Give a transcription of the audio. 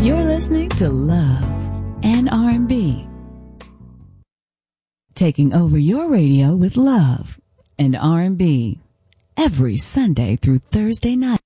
You're listening to Love and R&B. Taking over your radio with love and R&B every Sunday through Thursday night.